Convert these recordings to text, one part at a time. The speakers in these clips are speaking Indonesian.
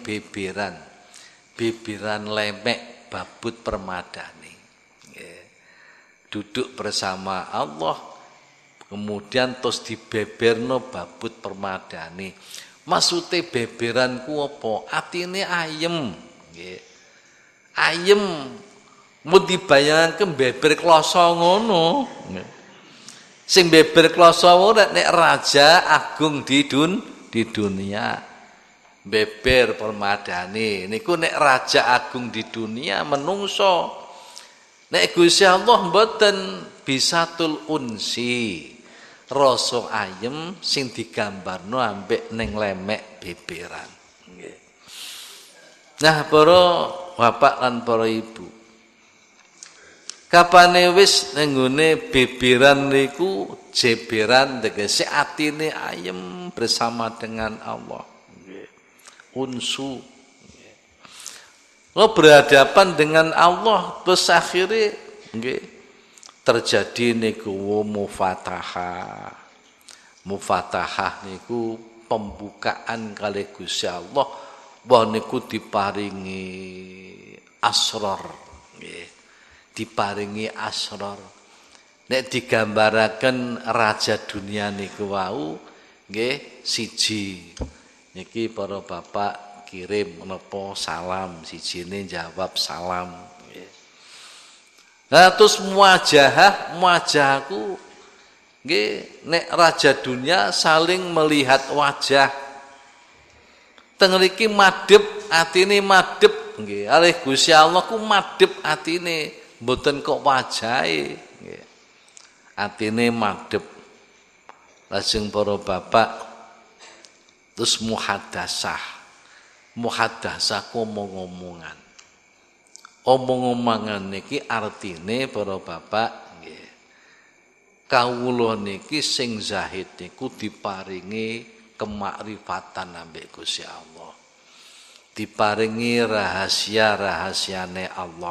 beberan. Beberan lemek babut permadani. Duduk bersama Allah, kemudian terus dibeberno babut permadani. Maksude beberanku apa? Atine ayem. Nggih. Ayem mun dibayangke beber kloso ngono. Sing beber kloso ora nek raja agung di dunia. Beber permadani niku nek raja agung di dunia menungso. Nek Gusti Allah mboten bisatul unsi. Rasa ayem sing digambarno ambek ning lemek beberan. Nggih. Nah, para bapak lan para ibu. Kapane wis ning nggone beberan niku jeberan tegese atine ayem bersama dengan Allah. Nggih. Unsu. Nggih. Berhadapan dengan Allah terus akhire nggih terjadi niku mufatahah. Mufatahah niku pembukaan kali Gusti Allah bahwa niku diparingi asrar nggih. Diparingi asrar. Nek digambaraken raja dunia niku wau nggih siji. Niki para bapak kirim menapa salam, sijine jawab salam. Nah, terus muajahku nggih nek raja dunia saling melihat wajah. Teng mriki madhep atine madhep nggih. Alih Gusti Allah ku madhep atine, mboten kok wajahe nggih. Atine madhep. Lajeng para bapak terus muhadasah. Muhadasah ku omong-omongan. Omong-omongan niki artine para bapak nggih. Kawula niki sing zahid niku diparingi kemakrifatan ambek Gusti Allah. Diparingi rahasia-rahasiane Allah.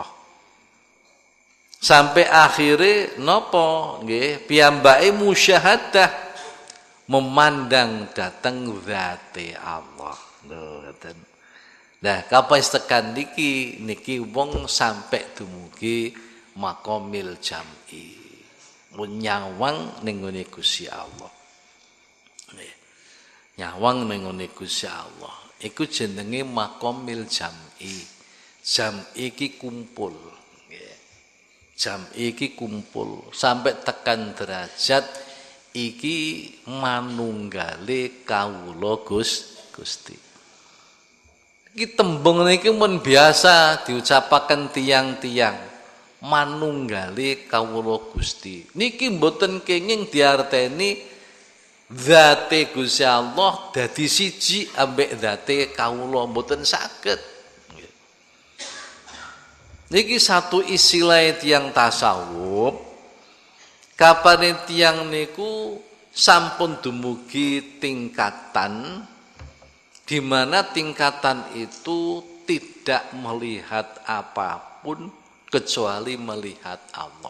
Sampai akhire napa nggih piyambake musyahadah memandang dateng zate Allah. Lho ngoten. Nah, kapan tekan niki wong sampai dumugi makomil jam'i. Nyawang ning ngene Gusti Allah. Nyawang ning ngene Gusti Allah. Iku jenenge makomil jam'i. Jam'i iki kumpul. Jam'i iki kumpul sampai tekan derajat iki manunggale kawula Gusti. Iki tembung niki mun biasa diucapaken tiang-tiang manunggali kawula Gusti. Niki mboten kenging diarteni zate Gusti Allah dadi siji ambek zate kawula mboten saged. Niki satu istilah tiang tasawuf. Kapan tiang niku sampun dumugi tingkatan di mana tingkatan itu tidak melihat apapun kecuali melihat Allah.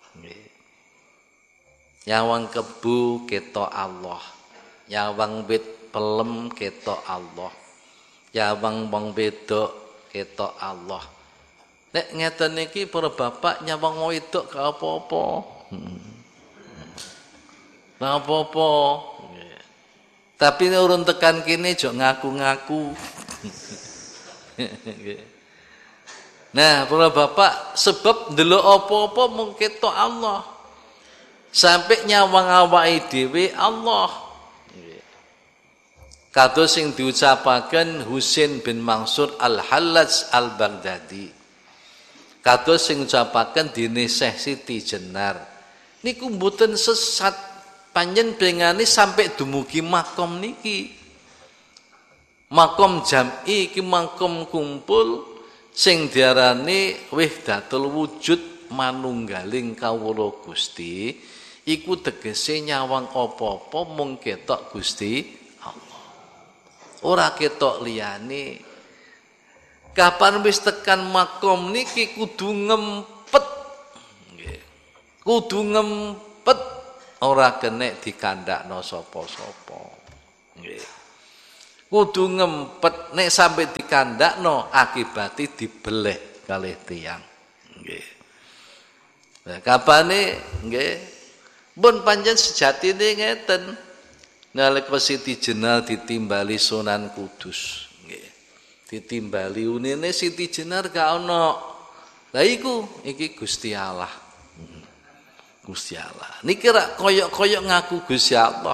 Nyawang kebu ketok Allah, nyawang wit pelem ketok Allah, nyawang wong wedok ketok Allah. Nek ngeten niki para bapak nyawang wedok gak apa-apa. Gak apa-apa. Tapi urun tekan kene jok ngaku-ngaku. Nah, para bapak sebab ndelok apa-apa mung ketok Allah. Sampai nyawang awake dhewe Allah. Kados sing diucapaken Husain bin Mansur Al-Hallaj Al-Baghdadi. Kados sing ucapaken dene Syekh Siti Jenar. Niku mboten sesat. Panjen bengane sampai dumugi makom niki. Makom jam'i iki makom kumpul sing diarani wahdatul wujud manunggaling kawula Gusti. Iku tegese nyawang apa-apa mung ketok Gusti Allah. Ora ketok liyane. Kapan wis tekan makom niki kudu ngempet. Nggih. Kudu ngempet. Ora kenek dikandakno sapa-sapa. Nggih. Kudu ngempet nek sampai dikandakno akibate dibeleh kalih tiyang. Nggih. Nah, kapane nggih pun pancen sejatine ngeten. Nalika Siti Jenar ditimbali Sunan Kudus, nggih. Ditimbali unine Siti Jenar gak ana. Lah iki Gusti Allah. Gusti Allah. Niki rak koyok-koyok ngaku Gusti Allah.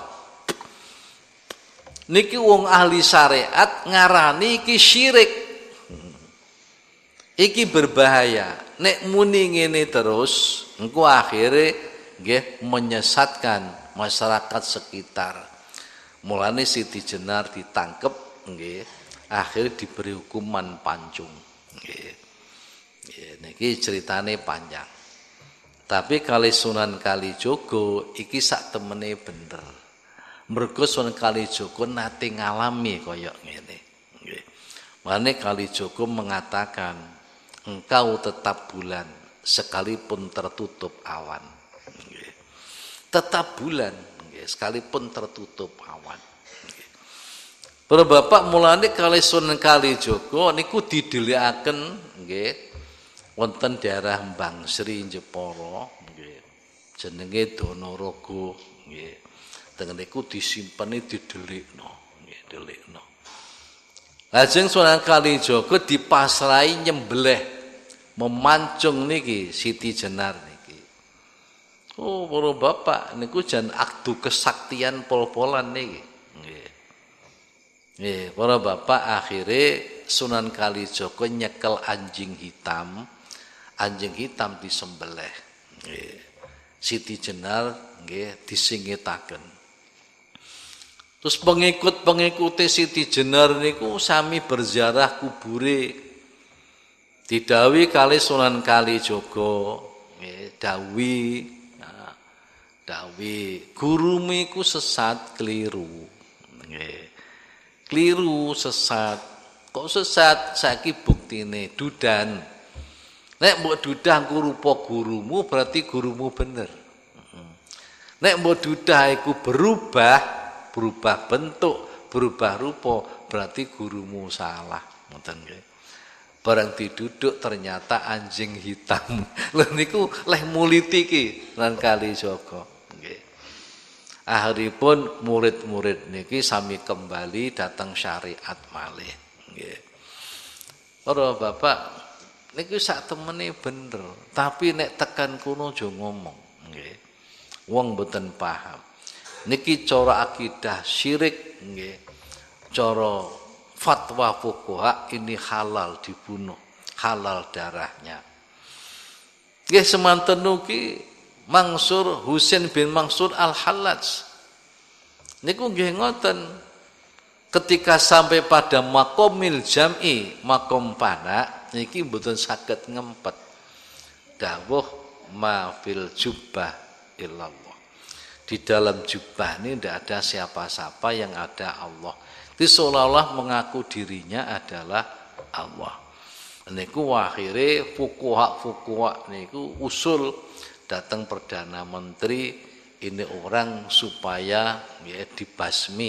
Niki wong ahli syariat ngarani iki syirik. Iki berbahaya. Nek muni ngene terus, engko akhire nggih menyesatkan masyarakat sekitar. Mulane Siti Jenar ditangkep nggih, akhir diberi hukuman pancung. Nggih. Niki ceritane panjang. Tapi kali Sunan Kalijaga iki sak temene bener. Mergo Sunan Kalijaga nate ngalami kaya ngene. Nggih. Mulane Kalijaga mengatakan, engkau tetap bulan sekalipun tertutup awan. Nggih. Tetap bulan sekalipun tertutup awan. Para bapak mulane kali Sunan Kalijaga niku didhelikaken nggih wonten daerah Bangsri Jepara nggih jenenge Donorogo nggih. Teng niku disimpeni didelikno nggih delikno. Lajeng Sunan Kalijaga dipasrahi nyembelih memancung niki Siti Jenar niki. Oh, para bapak niku jan akdu kesaktian pol-polan niki. Nggih. Nggih, para bapak akhire Sunan Kalijaga nyekel anjing hitam. Anjing hitam disembelih. Nggih. Siti Jenar nggih disingitaken. Terus pengikut-pengikute Siti Jenar niku sami berziarah kubure. Didhawuhi kalih Sunan Kalijaga, nggih, dawuh gurumu iku sesat keliru. Nggih. Keliru sesat. Kok sesat? Saiki buktine dudan. Nek mbok dudah rupa gurumu berarti gurumu bener. Nek mbok dudah iku berubah bentuk, berubah rupa berarti gurumu salah. Ngoten nggih. Barang diduduk ternyata anjing hitam. Lha niku leh muliti iki lan Kalijaga. Akhiripun murid-murid niki sami kembali datang syariat malih. Nggih. Para bapak niku sak temene bener, tapi nek tekan kono aja ngomong, nggih. Wong mboten paham. Niki cara akidah syirik nggih. Cara fatwa fuqaha ini halal dibunuh, halal darahnya. Nggih semanten niki Mansur Husain bin Mansur Al-Hallaj. Niku nggih ngoten. Ketika sampai pada makomil jam'i, makom pana, niki mboten saged ngempet. Dawuh ma fil jubbah illallah. Di dalam jubah ini tidak ada siapa-siapa, yang ada Allah. Itu seolah-olah mengaku dirinya adalah Allah. Niku akhire fuqaha niku usul datang Perdana Menteri ini orang supaya ya basmi.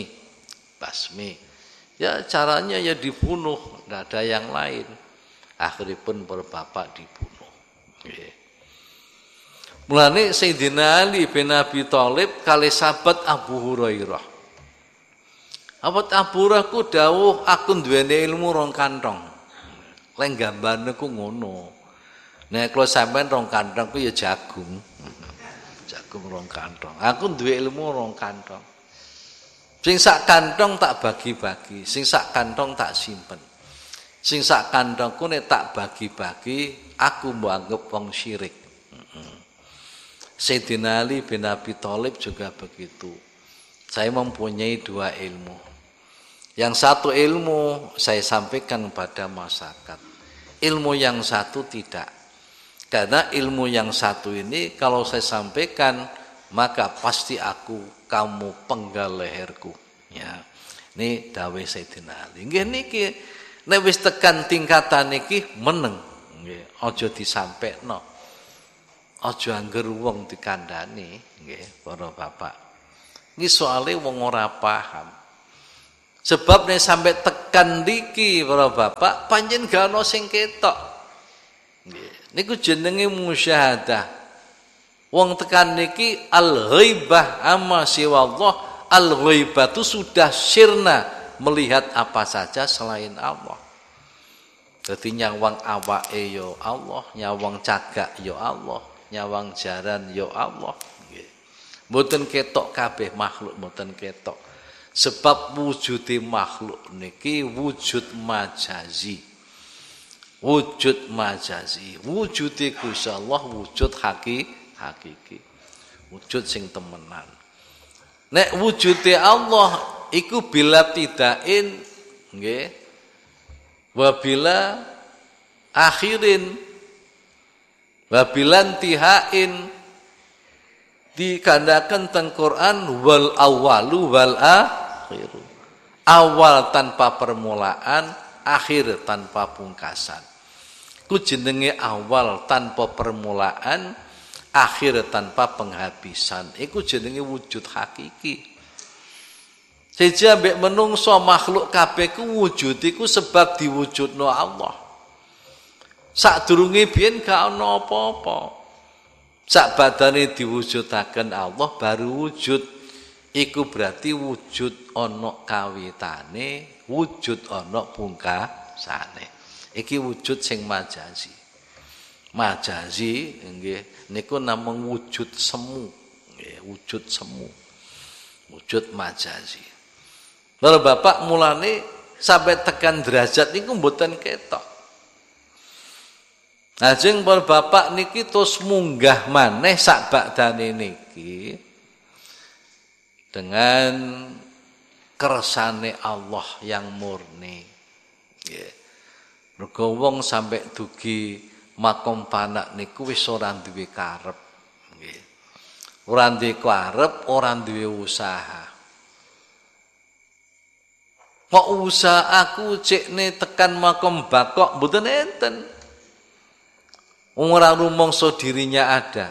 Ya caranya ya dibunuh, tidak ada yang lain. Akhiripun berbapak dibunuh. Mulane Sayyidina Ali bin Abi Thalib kali sahabat Abu Hurairah. Sahabat Abu Hurairah ku dawuh aku duweni ilmu rong kantong. Lek gambarne ku ngono. Nek kalau sampean rong kantong ku ya jagung. Jagung rong kantong. Aku duwe ilmu rong kantong. Sing sak kantong tak bagi-bagi, sing sak kantong tak simpen. Sing sak kantongku nek tak bagi-bagi, aku mbok anggap wong syirik. Sayyidina Ali bin Abi Thalib juga begitu. Saya mempunyai dua ilmu. Yang satu ilmu saya sampaikan kepada masyarakat. Ilmu yang satu tidak. Karena ilmu yang satu ini kalau saya sampaikan maka pasti kamu penggal leherku. Ya. Ini dawuh Sayyidina Ali. Nggih niki nek wis tekan tingkatan niki meneng. Nggih, aja disampekno. Aja angger wong dikandhani, nggih, para bapak. Iki soalé wong ora paham. Sebab nek sampai tekan niki para bapak pancen gak ana sing ketok. Nggih. Niku jenenge musyahadah. Wong tekan niki al-ghaibah amma siwa Allah. Al-ghaibah itu sudah sirna melihat apa saja selain Allah. Jadi nyawang awake yo Allah, nyawang cagak yo Allah, nyawang jaran yo Allah. Nggih. Mboten ketok kabeh makhluk mboten ketok. Sebab wujudi makhluk niki wujud majazi. Wujud majazi. Wujude Gusti Allah wujud hakiki. Wujud sing temenan. Nek wujude Allah iku bila tidain nggih. Wabila akhirin. Wabila intihain dikandakan teng Quran wal awalu wal akhiru. Awal tanpa permulaan, akhir tanpa pungkasan. Ku jenenge awal tanpa permulaan, akhir tanpa penghabisan. Iku jenenge wujud hakiki. Seja mbek menungso makhluk kabeh ku wujud iku sebab diwujudno Allah. Sadurunge biyen gak ana apa-apa. Sak badane diwujudaken Allah baru wujud. Iku berarti wujud ana kawitane, wujud ana pungkasane. Iki wujud sing majazi. Majazi nggih niku namung wujud semu, nggih, wujud semu. Wujud majazi. Lha Bapak mulane sampai tekan derajat niku mboten ketok. Lajeng para bapak niki terus munggah maneh sak bakdane niki dengan kersane Allah yang murni. Nggih. Mergo wong sampai dugi makom panak niku wis ora duwe karep. Nggih. Ora duwe karep, ora duwe usaha. Kok usaha aku cekne tekan makom bakok mboten enten. Ora rumangsa dirinya ada.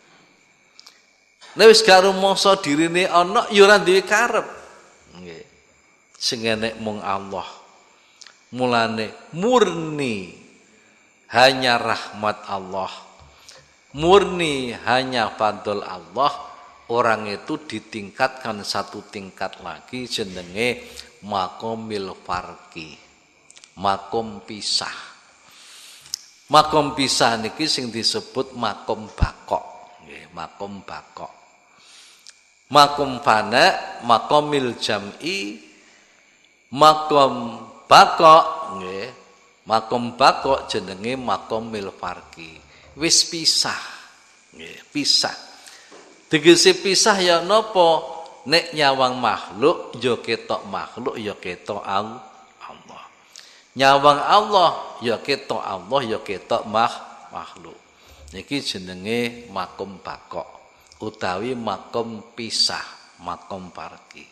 Nek wis gak rumangsa dirine ana ya ora duwe karep. Nggih. Sing enek mung Allah. Mulane murni hanya rahmat Allah. Murni hanya fadl Allah. Orang itu ditingkatkan satu tingkat lagi jenenge makomil farqi. Makom pisah. Makom pisah niki sing disebut makom bakok. Nggih, makom bakok. Makom fana, makomil jam'i, makom bakok, nggih. Makom bakok jenenge makomil farqi. Wis pisah. Nggih, pisah. Tegese pisah ya napa? Nek nyawang makhluk ya ketok makhluk ya ketok Allah. Nyawang Allah ya ketok Allah ya ketok makhluk. Niki jenenge makom bakok utawi makom pisah, makom farqi.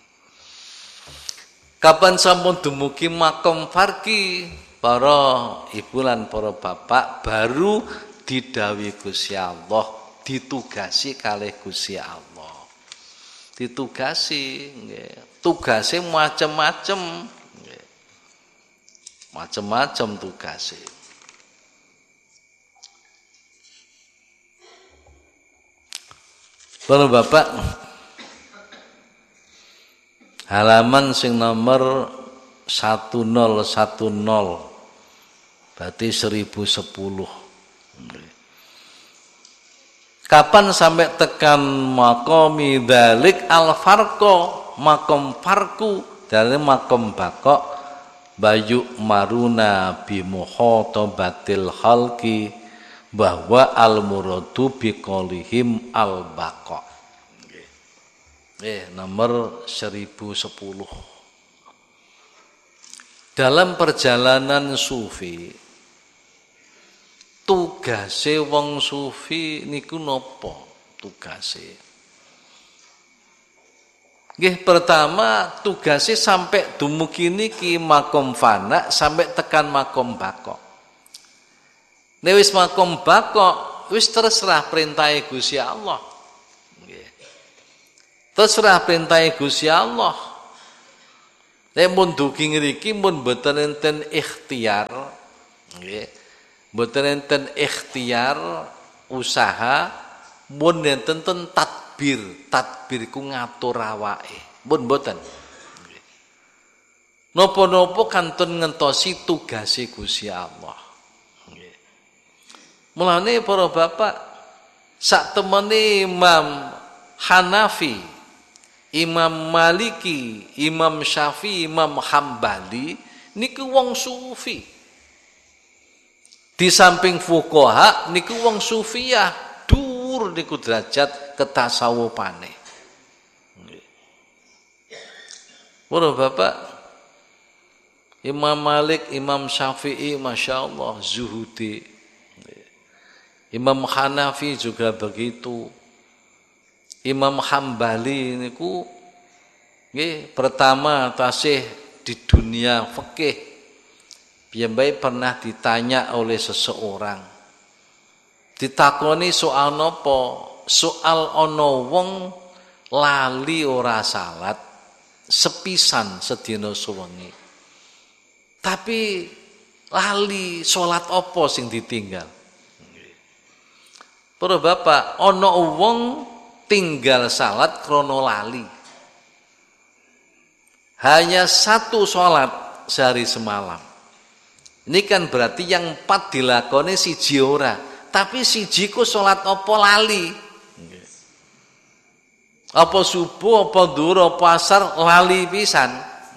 Kapan sampun dumugi makom farqi, para ibu lan para bapak baru didhawuhi Gusti Allah, ditugasi kalih Gusti Allah. Ditugasi nggih. Tugase macem-macem. Macam-macam tugasnya. Para bapak, halaman sing nomor 1010, berarti 1010. Kapan sampai tekan makomi dalik al-farqo, makom farku dari makom bakok, bayu maruna bimuhotobatil halki bahwa al-muradu biqolihim al-baqa. Nomor 1010. Dalam perjalanan sufi, tugase wong sufi niku napa tugase? Nggih, pertama tugasnya sampai dumugi niki makom fana sampai tekan makom bakok. Nek wis makom bakok wis terserah perintah Gusti Allah. Nggih. Terserah perintah Gusti Allah. Nek mun dugi ngriki mun mboten enten ikhtiar, nggih. Mboten enten ikhtiar usaha, mun enten tadbir ku ngatur awake. Mun mboten. Napa-napa kantun ngentosi tugase Gusti Allah. Nggih. Mulane para bapak, sak temene Imam Hanafi, Imam Maliki, Imam Syafi'i, Imam Hambali niku wong sufi. Di samping fuqaha niku wong sufiyah, dhuwur niku derajat ketasawufane. Para bapak, Imam Malik, Imam Syafi'i, Masya Allah, zuhudi. Imam Hanafi juga begitu. Imam Hambali niku nggih pertama tasih di dunia fikih. Piyambai pernah ditanya oleh seseorang. Ditakoni soal napa? Soal ana wong lali ora salat sepisan sedina sewengi. Tapi lali salat apa sing ditinggal? Para bapak, ana wong tinggal salat krono lali. Hanya satu salat sehari semalam. Ini kan berarti yang 4 dilakoni siji ora, tapi siji ku salat apa lali. Apa subuh, apa dhuwur, apa asar lali pisan.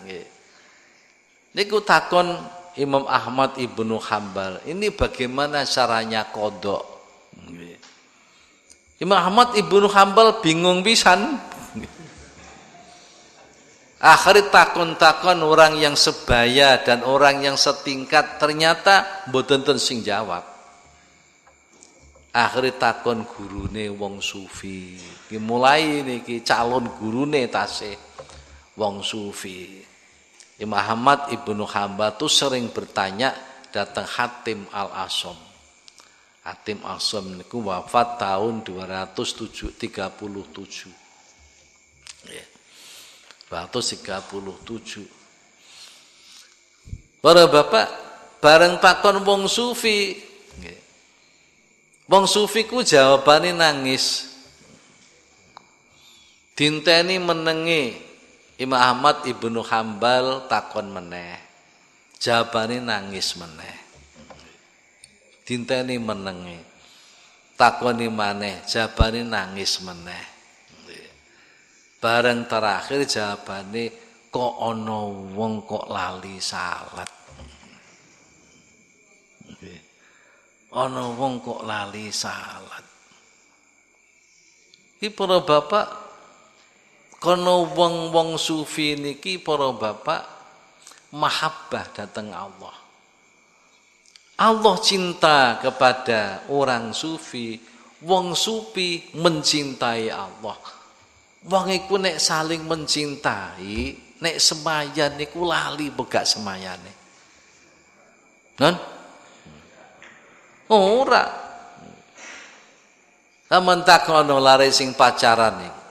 Niku takon Imam Ahmad Ibnu Hambal, ini bagaimana caranya qadha? Imam Ahmad Ibnu Hambal bingung pisan. Akhirnya takon-takon orang yang sebaya dan orang yang setingkat, ternyata mboten ten sing jawab. Akhirnya takon gurune wong sufi. Mulai niki calon gurune tasih wong sufi. Imam Ahmad Ibnu Hambal tuh sering bertanya datang Hatim Al-Asam. Hatim Al-Asam niku wafat tahun 237. Ya. 237. Para bapak bareng takon wong sufi. Wong sufi ku jawabane nangis. Dinteni menenge Imam Ahmad Ibnu Hambal takon meneh. Jawabane nangis meneh. Dinteni menenge. Takoni maneh, jawabane nangis meneh. Bareng terakhir jawabane kok ana wong kok lali salat. Ana wong kok lali salat. Iki para bapak, kono wong-wong sufi niki para bapak mahabbah datang Allah. Allah cinta kepada orang sufi, wong sufi mencintai Allah. Wong iku nek saling mencintai, nek semayan niku lali begak semayane. Kan? Ora. Taman takono lare sing pacaran iki.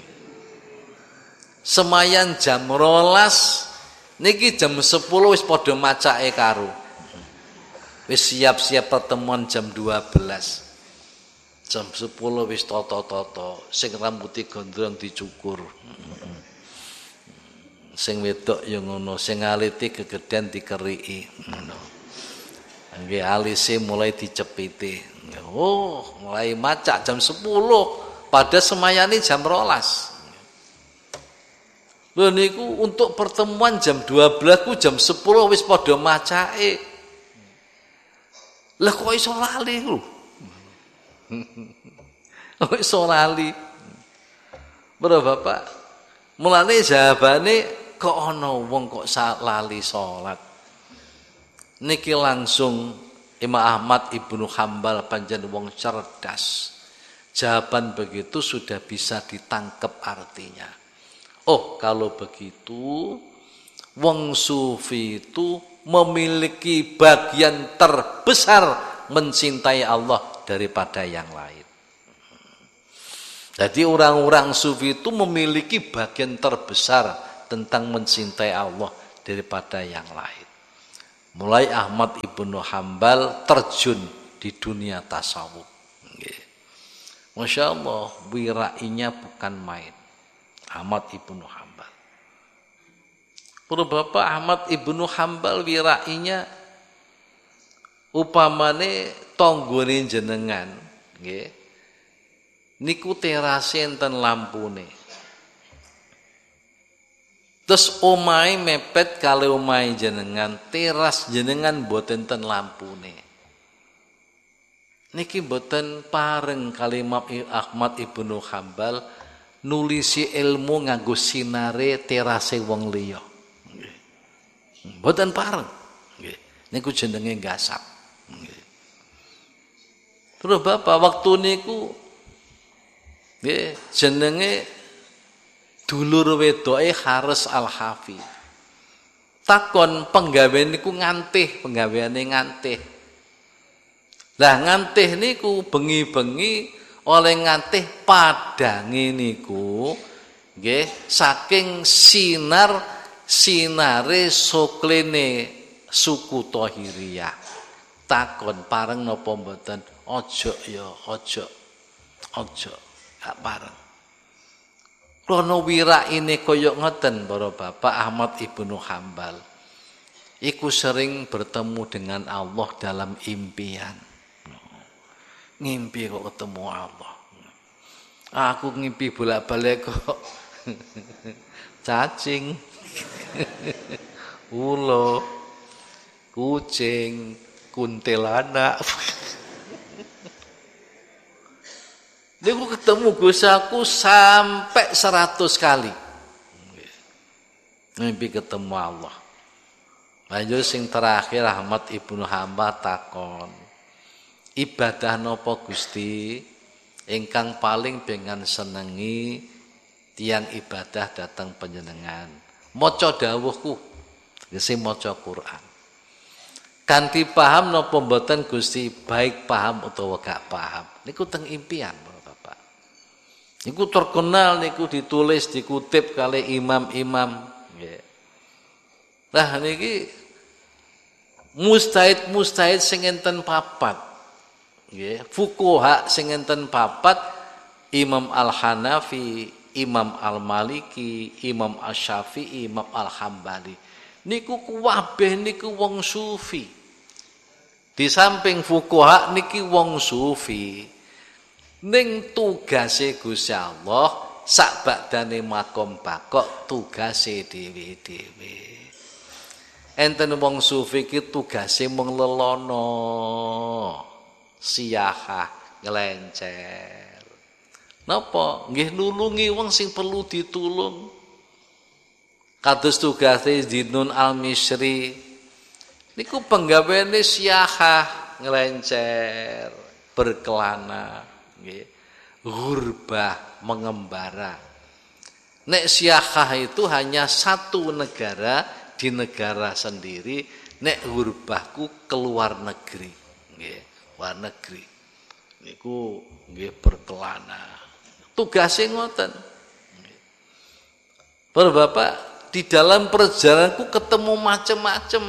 Semayan jam 12 niki jam 10 wis padha macake karo. Wis siap-siap pertemuan jam 12. Jam 10 wis toto-toto, sing rambuté gondrong dicukur. Sing wedok ya ngono, sing alite gegeden dikeriki ngono. Nggih alise mulai dicepiti. Oh, mulai macak jam 10, pada semayane jam 12. Lho niku untuk pertemuan jam 12 ku jam 10 wis padha macake. Lah kok iso lali lho? Kok iso lali? Bro Bapak, mulane jawabane kok ana wong kok lali salat. Niki langsung Imam Ahmad Ibnu Hambal panjen wong cerdas. Jawaban begitu sudah bisa ditangkap artinya. Oh, kalau begitu wong sufi itu memiliki bagian terbesar mencintai Allah daripada yang lain. Jadi orang-orang sufi itu memiliki bagian terbesar tentang mencintai Allah daripada yang lain. Mulai Ahmad Ibnu Hambal terjun di dunia tasawuf. Masya Allah, wirainya bukan main. Ahmad Ibnu Hambal. Para bapak, Ahmad Ibnu Hambal wirainya upamane tonggone jenengan, nggih. Niku terase enten lampune. Terus omahe mepet kali omahe jenengan, teras jenengan boten enten lampune. Niki boten pareng kali Ahmad Ibnu Hambal nulisi ilmu nganggo sinare terase wong liya. Boten pareng. Nggih. Niku jenenge gasap. Nggih. Terus bapak waktu niku nggih jenenge dulur wedoke Haris Al-Hafi. Takon penggawean niku ngantih, penggaweane ngantih. Lah ngantih niku bengi-bengi oleh ngantih padange niku nggih saking sinare soklene suku Thahiriyah. Takon pareng napa mboten? Aja ya, aja. Gak pareng. Krana wiraine kaya ngoten para bapak Ahmad Ibnu Hambal. Iku sering bertemu dengan Allah dalam impian. Ngimpi kok ketemu Allah. Aku ngimpi bolak-balik kok cacing, ulo, kucing, kuntilanak. Niku ketemu Gus aku sampai 100 kali. Ngimpi ketemu Allah. Lanjut sing terakhir Ahmad Ibnu Hambal takon. Ibadah napa Gusti ingkang paling pengen senengi tiang ibadah datang panjenengan? Maca dawuhku, tegese maca Quran. Kanthi paham napa mboten Gusti, baik paham utawa gak paham. Niku teng impian, Bapak. Niku terkenal niku ditulis dikutip kali imam-imam nggih. Lah niki mustahid sing enten papat. Nggih, fuqaha sing enten papat Imam Al-Hanafi, Imam Al-Maliki, Imam Asy-Syafi'i, Imam Al-Hambali. Niku kabeh niku wong sufi. Di samping fuqaha niki wong sufi. Ning tugase Gusti Allah sak badane makom bakok tugase dhewe-dhewe. Enten wong sufi ki tugase mung lelono. Siyahah ngelencer. Napa? Nggih nulungi wong sing perlu ditulung. Kados tugase Dinun Al-Misri. Niku penggaweane siyahah ngelencer, berkelana, nggih. Ghurbah mengembara. Nek siyahah itu hanya satu negara di negara sendiri, nek ghurbahku keluar negeri, nggih. Luar negeri niku nggih berkelana tugase ngoten. Para bapak di dalam perjalananku ketemu macam-macam.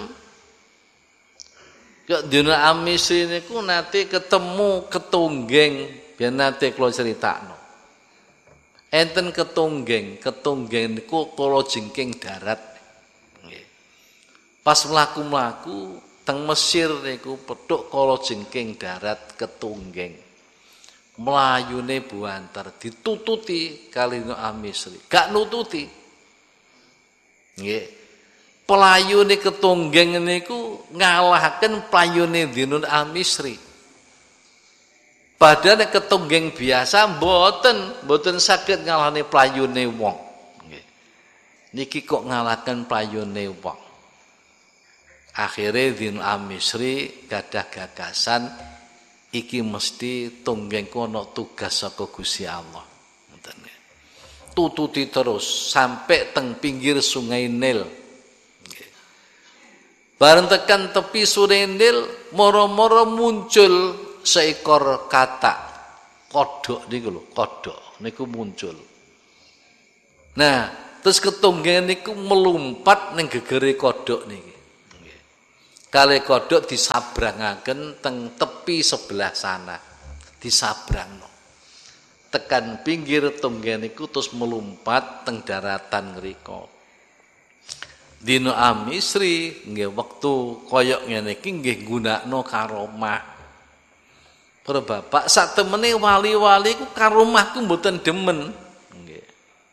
Kok dina Al-Misri niku nate ketemu ketunggeng biyen nate kula critakno. Enten ketunggeng niku kala jengking darat. Nggih. Pas mlaku-mlaku teng Mesir niku petuk kala jengking darat ketunggeng. Mlayune buanter ditututi kali Al-Misri. Gak nututi. Nggih. Pelayune ketunggeng niku ngalahaken pelayune Dinun Al-Misri. Padahal ketunggeng biasa mboten saged ngalahane pelayune wong. Nggih. Niki kok ngalahaken pelayune wong. Akhirnya Dinun Al-Misri gadah gagasan iki mesti tunggengku ana tugas saka Gusti Allah. Ngoten. Tututi terus sampai teng pinggir Sungai Nil. Nggih. Bareng tekan tepi Sungai Nil, moro-moro muncul seekor katak. Kodhok niku lho, kodhok niku muncul. Nah, Terus ketunggengan niku melumpat ning gegere kodhok niki. Kalih kodhok disabrangaken teng tepi sebelah sana. Disabrangno. Tekan pinggir tunggen niku terus melumpat teng daratan ngrika. Dina Amisri nggih wektu kaya ngene iki nggih gunakno karomah. Para bapak sak temene wali-wali ku karomah ku mboten demen. Nggih.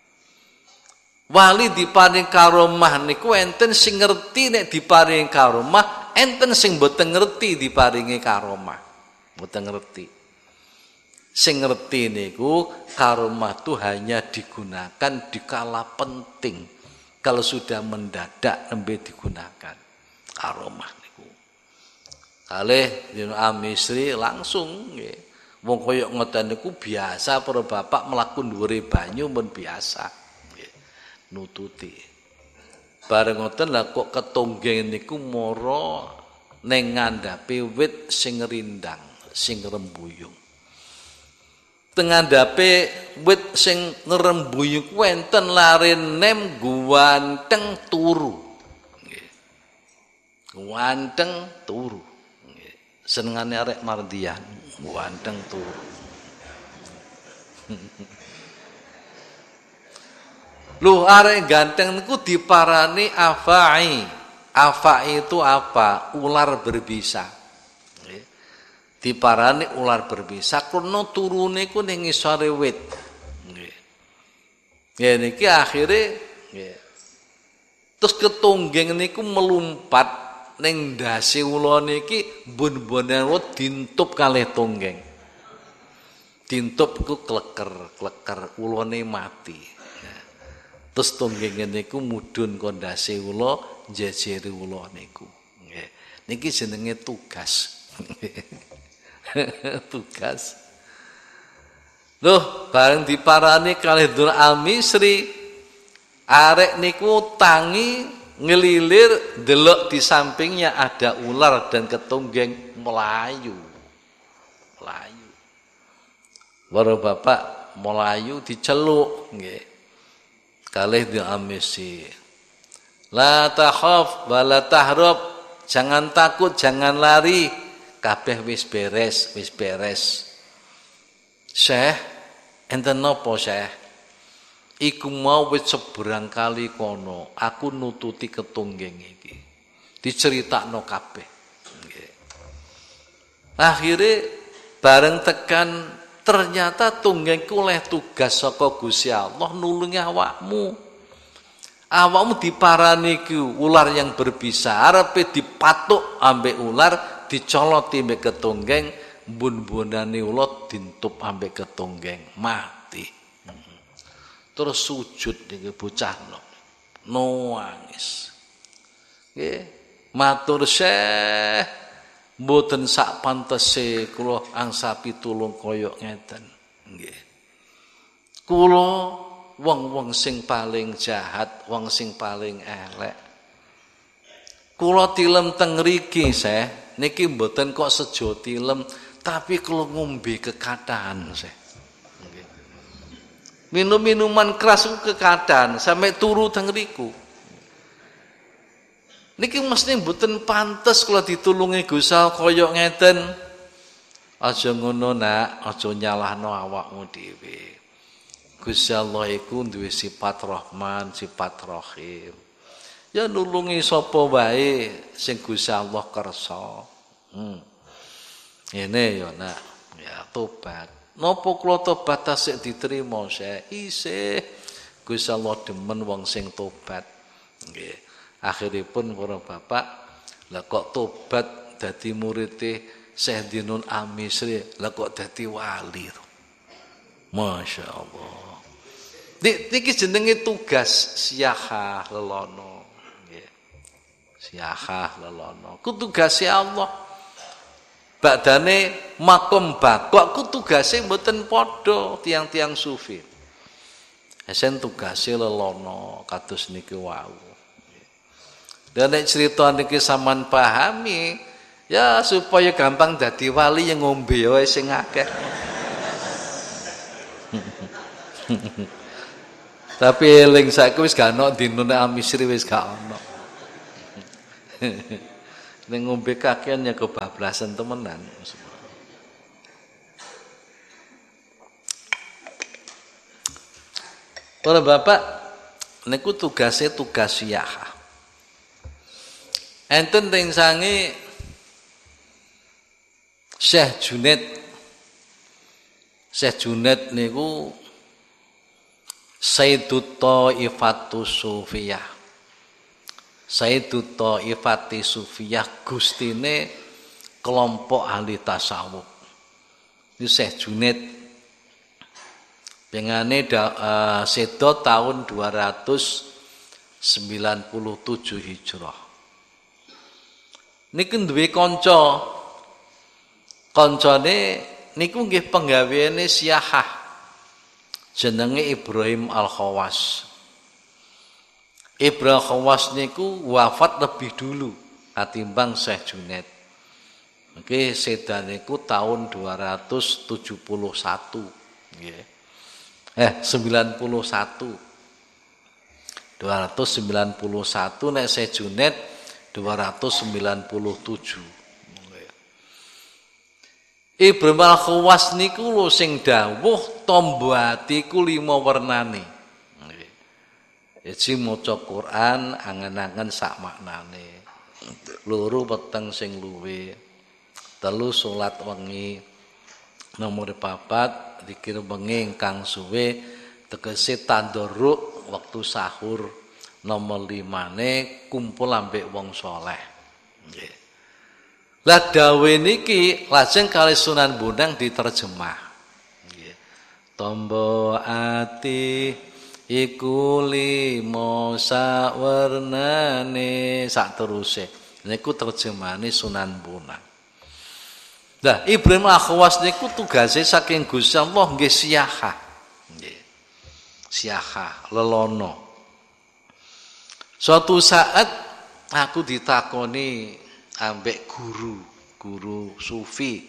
Wali diparing karomah niku enten sing ngerti nek diparing karomah, enten sing mboten ngerti diparingi karomah. Mboten ngerti. Sing ngerti niku karomah itu hanya digunakan dikala penting. Kalau sudah mendadak nembe digunakan karomah niku. Kalih dina Amisri langsung nggih. Wong kaya ngoten niku biasa para bapak mlaku dhuwure banyu men biasa. Nggih. Nututi. Bareng ngoten lah kok ketonggeng niku mara ning ngandhape wit sing rindang, sing rembuyung. Tengandhape wit sing ngrembuyung kuwi enten lare nem guanteng turu. Nggih. Guanteng turu. Nggih. Senengane arek Mardian, guanteng turu. Loh arek ganteng niku diparani afai. Afai itu apa? Ular berbisa. Diparani ular berbisa krana turune ku ning ngisore wit. Nggih. Ya niki akhire nggih. Terus ketonggeng niku melumpat ning ndase ula niki bun-bunan wit dintup kalih tonggeng. Dintup ku kleker ulane mati. Terus tonggenge niku mudhun kondase ula njejeri ula niku. Nggih. Niki jenenge tugas. Tugas. Loh, bareng diparani kalih Dur Al-Misri, arek niku tangi ngelilir delok di sampingnya ada ular dan ketonggeng melayu. Melayu. Baru bapak melayu diceluk nggih. Kalih Dur Al-Misri. La takhaf wa la tahrab. Jangan takut, jangan lari. Kabeh wis beres, wis beres. Syekh, enten napa Syekh? Iku mau wis seberang kali kono, aku nututi ketonggeng iki. Diceritakno kabeh. Nggih. Akhire bareng tekan ternyata tonggengku oleh tugas saka Gusti Allah nulungi awakmu. Awakmu diparani ku ular yang berbisa, arepe dipatuk ambek ular dicoloti mbek ketonggeng, bun-bunane ulat dintup ambek ketonggeng, mati. Terus sujud niki bocah nangis. Nggih, matur Syekh, mboten sak pantese kula angsa pitulung kaya ngeten. Nggih. Kula wong-wong sing paling jahat, wong sing paling elek. Kula tilem teng mriki, Syekh. Niki mboten kok sejo tilem, tapi kalau ngombe kekatan, Syekh. Nggih. Minum minuman keras kekatan sampai turu teng mriku. Niki mesti mboten pantes kula ditulungi Gusti Allah kaya ngeten. Aja ngono nak, aja nyalahno awakmu dhewe. Gusti Allah iku duwe sifat Rahman, sifat Rahim. Ya nulungi sapa wae sing Gusti Allah kersa. Ngene ya nak, ya tobat. Napa kula tobat tasik diterima Syekh? Isih Gusti Allah demen wong sing tobat. Nggih. Akhiripun para bapak, lah kok tobat dadi murite Syekh Dinul Amisri, lah kok dadi wali. Masya Allah. Niki jenenge tugas siyaha lelono. Nggih. Siyaha lelono. Ku tugase Allah. Badane makom bakok ku tugase mboten padha tiang-tiang sufi. Esen tugase lelono kados niki wau. Dan nek cerita niki sampean pahami, ya supaya gampang dadi wali yang ngombe wae sing akeh. Tapi eling saiki wis gak ono dinune Al-Misri wis gak ono. Ning ngombe kakean ya kebablasan temenan. Para bapak niku tugasnya tugas siyahah. Enten teng sange Syekh Junaid niku Sayyidut Thaifatus Sufiyah. Sayyidut Thaifati Sufiyah gustine kelompok ahli tasawuf. Ini Syekh Junaid pengane sedo tahun 297 Hijrah. Niku duwe kanca. Kancane niku nggih penggaweane siyahah. Jenenge Ibrahim Al-Khawas. Ibrahim Al-Khawas niku wafat lebih dulu katimbang Syekh Junaid. Nggih sedan niku tahun 271 nggih. 91 nek Syekh Junaid 297. Ibrahim Al-Khawas niku lho sing dawuh tombo ati ku 5 wernane. Iki maca Quran angen-angen sak maknane. 2 weteng sing luwe. 3 salat wengi. Nomor 4 zikir bengi ingkang suwe tegese tandoruk waktu sahur. Nomor 5 kumpul ambek wong saleh. Nggih. Lah dawe niki lajeng kali Sunan Bonang diterjemah. Nggih. Tombo ati iku 5 sawernane sak teruse. Niku terjemahane Sunan Bonang. Nah, Ibrahim Al-Khawas niku tugase saking Gusti Allah nggih siyahah. Nggih. Siyahah, lelono. Suatu saat aku ditakoni ambek guru sufi.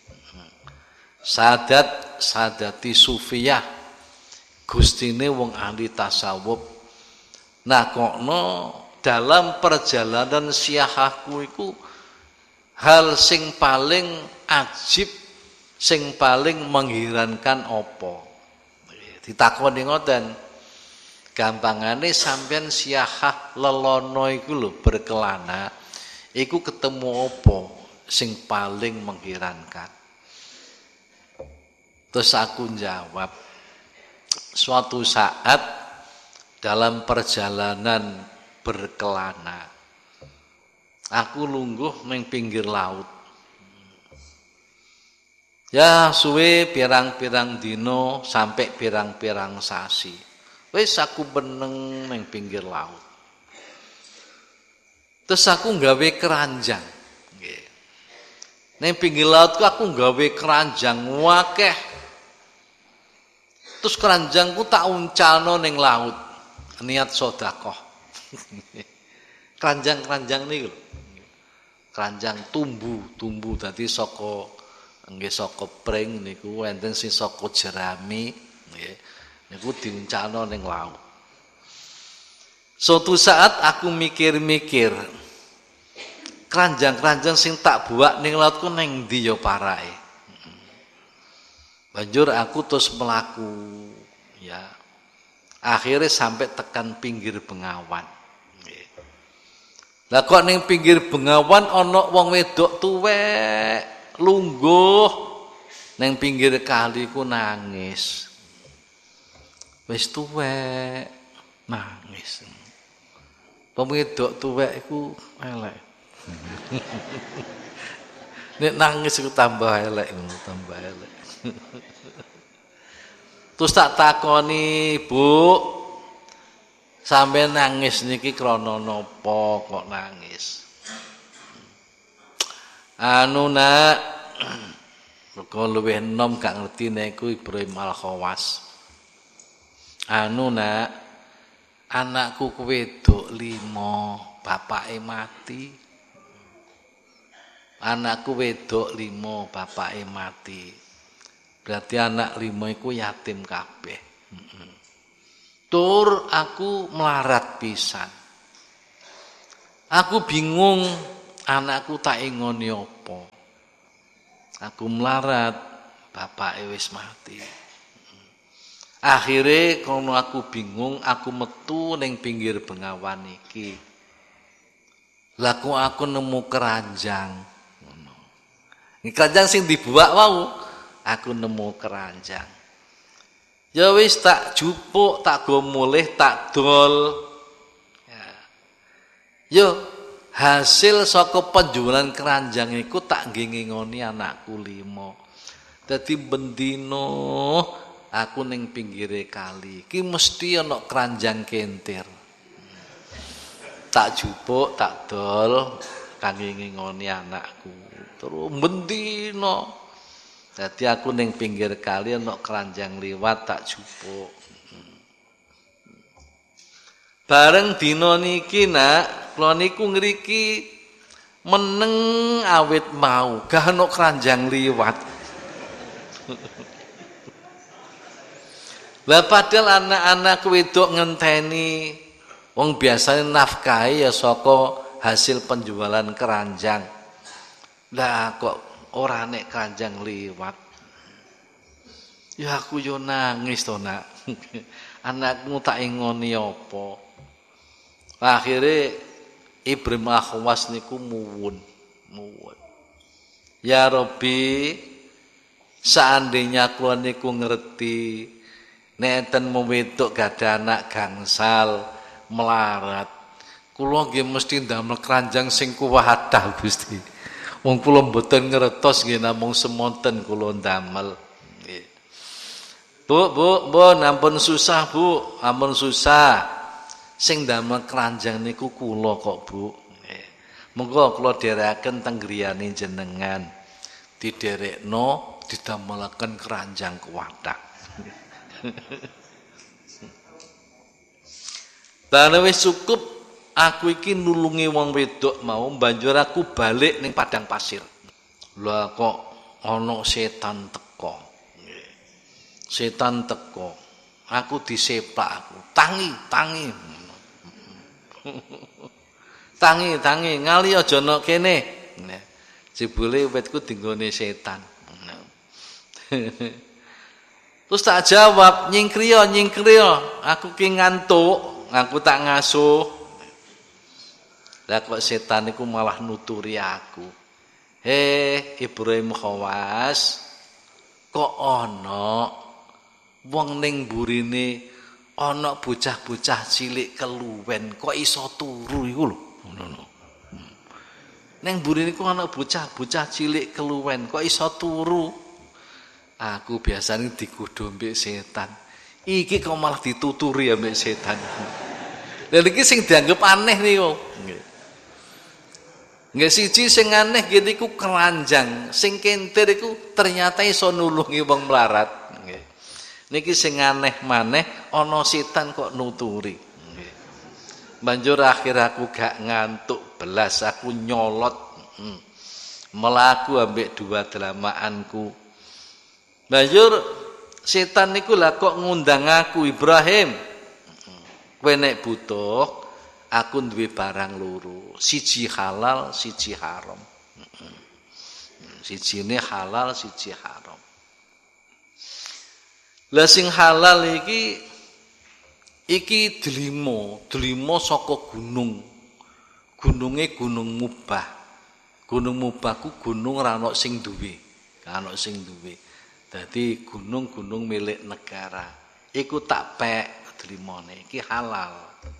Sadati sufiyah. Gustine wong ahli tasawuf. Nakokno dalam perjalanan siyahahku iku hal sing paling ajib, sing paling mengherankan apa? Ditakoni ngoten. Gampangane sampean siyahah lelono iku lho berkelana, iku ketemu apa sing paling mengherankan? Terus aku jawab, suatu saat dalam perjalanan berkelana aku lungguh ning pinggir laut. Ya suwe pirang-pirang dino sampai pirang-pirang sasi. Wis aku beneng ning pinggir laut. Terus aku nggawe keranjang. Nggih. Ning pinggir lautku aku nggawe keranjang wakeh. Terus keranjangku tak uncalno ning laut. Niat sedekah. Keranjang-keranjang niku. Keranjang tumbu dadi saka nggih saka pring niku enten sing saka jerami nggih niku diuncalno ning laut. Suatu saat aku mikir-mikir keranjang-keranjang sing tak buak ning laut ku ning ndi ya parake. Banjur aku terus melaku ya. Akhirnya sampai tekan pinggir Bengawan. Lah kok ning pinggir Bengawan ana wong wedok tuwek lungguh ning pinggir kali ku nangis. Wis tuwek nangis. Wong wedok tuwek iku elek. Nek nangis iku tambah elek, tambah elek. Terus tak takoni, Bu, sampai nangis niki krana napa kok nangis? Anu nak, kok luwih enom gak ngerti niku Ibrahim Al-Khawas. Anu nak, anakku wedok 5, bapake mati. Anakku wedok 5, bapake mati. Berarti anak 5 iku yatim kabeh. Tur aku melarat pisan. Aku bingung anakku tak ingoni apa. Aku melarat, bapake wis mati. Akhire kono aku bingung, aku metu ning pinggir bengawan iki. Lah kok aku nemu keranjang. Ngono. Iki keranjang sing dibuak wau, aku nemu keranjang. Ya wis tak jupuk, tak go mulih, tak dol. Ya. Yo hasil saka penjualan keranjang iku tak ngingoni anakku 5. Dadi bendino aku ning pinggire kali. Ki mesti ana keranjang kentir. Tak jupuk, tak dol kangge ngingoni anakku. Terus bendino dadi aku ning pinggir kali ana keranjang liwat tak jupuk. Bareng dina niki nak, kula niku ngriki meneng awit mau, gah ana keranjang liwat. Lah padahal anak-anak wedok ngenteni wong biasane nafkahe ya saka hasil penjualan keranjang. Lah kok ora nek keranjang liwat. Ya aku yo nangis to nak. Anakmu tak ingoni apa? Akhire Ibrahim Akhwas niku muwun. Ya Rabbi, seandainya kula niku ngerti nek enten wedok gadah anak gangsal melarat, kula nggih mesti ndamel keranjang sing kuwadah Gusti. Wong kula mboten ngertos nggih namung semonten kula ndamel. Nggih. Bu, ampun susah, Bu. Ampun susah. Sing ndamel keranjang niku kula kok, Bu. Nggih. Monggo kula dherekaken teng griyane jenengan. Diderekno didamelaken keranjang kuwadah. Lah wis cukup aku iki nulungi wong wedok mau banjur aku balik ning padang pasir. Lah kok ana setan teko. Setan teko. Aku disepak aku. Tangi. Tangi, ngali aja ana kene. Jebule wetku dinggone setan. Terus tak jawab, nyingkriya. Aku ki ngantuk, aku tak ngasuh. Lah kok setan iku malah nuturi aku. Ibrahim Khawas, kok ana wong ning burine ana bocah-bocah cilik keluwen, kok iso turu iku lho. Ngono. Ning burine ku ana bocah-bocah cilik keluwen, kok iso turu. Aku biasanya digodho mbek setan. Iki kok malah dituturi ambek setan. Lha iki sing dianggep aneh niku. Nggih siji sing aneh ngene iku keranjang, sing kentir iku ternyata iso nulungi wong melarat. Nggih. Niki sing aneh maneh ana setan kok nuturi. Nggih. Banjur akhir aku gak ngantuk belas, aku nyolot. Melaku ambek dua delamaanku. Banjur setan niku lah kok ngundang aku, Ibrahim. Kowe nek butuh aku duwe barang loro, siji halal, siji haram. Sijine halal, siji haram. Lah sing halal iki delima saka gunung. Gununge Gunung Mubah. Gunung Mubah ku gunung ra ono sing duwe. Ana sing duwe. Dadi gunung-gunung milik negara. Iku tak pek delimane iki halal.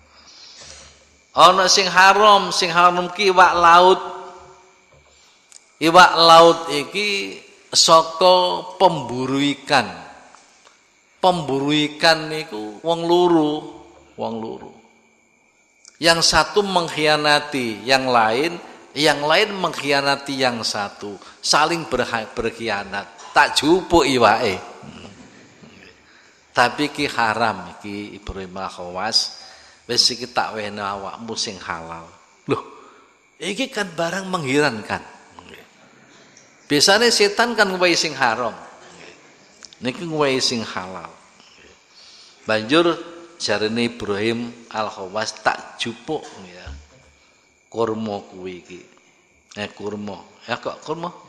Ana sing haram ki iwak laut. Iwak laut iki saka pemburu ikan. Pemburu ikan niku wong loro. Yang satu mengkhianati yang lain mengkhianati yang satu, saling berkhianat. Tak jupuk iwake. Tapi ki haram iki Ibrahim Khawas. Wis iki tak wehna awakmu sing halal. Loh, iki kan barang mengherankan. Biasanya setan kan ngwehi sing haram. Niki ngwehi sing halal. Banjur jarene Ibrahim Al-Khawas tak jupuk ya kurma kuwi iki kurma ya kok kurma